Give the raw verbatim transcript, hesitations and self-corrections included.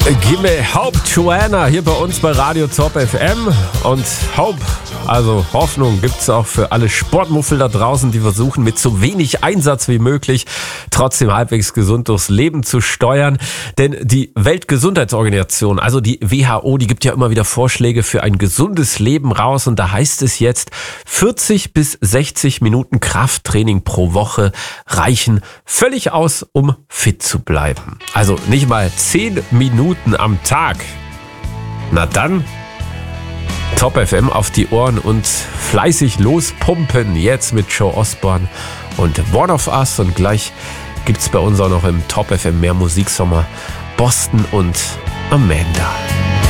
Gimme Hope, Joanna, hier bei uns bei Radio Top F M. Und Hope, also Hoffnung, gibt's auch für alle Sportmuffel da draußen, die versuchen, mit so wenig Einsatz wie möglich trotzdem halbwegs gesund durchs Leben zu steuern. Denn die Weltgesundheitsorganisation, also die W H O, die gibt ja immer wieder Vorschläge für ein gesundes Leben raus. Und da heißt es jetzt, vierzig bis sechzig Minuten Krafttraining pro Woche reichen völlig aus, um fit zu bleiben. Also nicht mal zehn Minuten am Tag. Na dann, Top F M auf die Ohren und fleißig lospumpen. Jetzt mit Joe Osborne und One of Us. Und gleich gibt's bei uns auch noch im Top F M mehr Musiksommer Boston und Amanda.